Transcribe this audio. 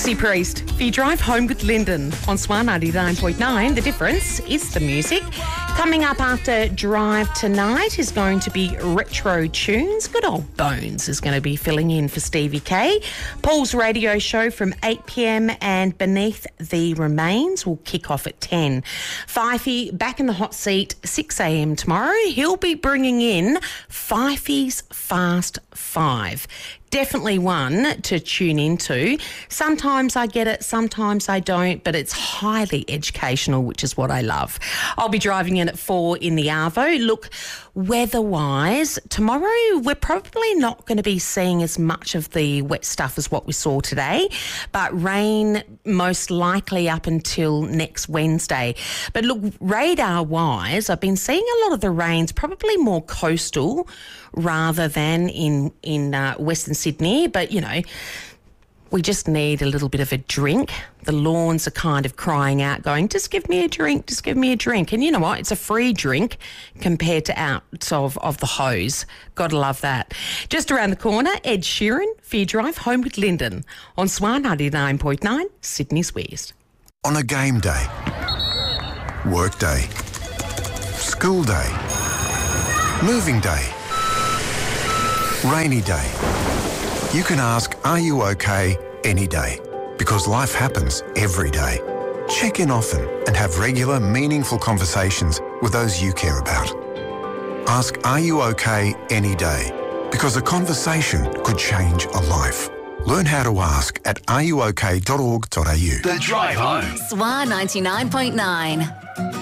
Dixie Priest for your drive home with Lyndon on Swan 99.9. The difference is the music. Coming up after Drive tonight is going to be retro tunes. Good old Bones is going to be filling in for Stevie K. Paul's radio show from 8 p.m. and Beneath the Remains will kick off at 10. Fifey back in the hot seat 6 a.m. tomorrow. He'll be bringing in Fifey's Fast Five. Definitely one to tune into. Sometimes I get it, sometimes I don't, but it's highly educational, which is what I love. I'll be driving in at 4 in the Arvo. Look, weather-wise, tomorrow we're probably not going to be seeing as much of the wet stuff as what we saw today, but rain most likely up until next Wednesday. But look, radar-wise, I've been seeing a lot of the rains probably more coastal rather than in Western Sydney, but, you know, we just need a little bit of a drink. The lawns are kind of crying out, going, just give me a drink, just give me a drink. And you know what? It's a free drink compared to out of the hose. Gotta love that. Just around the corner, Ed Sheeran for your drive home with Lyndon on Swan 99.9, Sydney's West. On a game day, work day, school day, moving day, rainy day. You can ask, are you okay, any day? Because life happens every day. Check in often and have regular, meaningful conversations with those you care about. Ask, are you okay, any day? Because a conversation could change a life. Learn how to ask at areyouok.org.au. The Drive Home. Swan 99.9.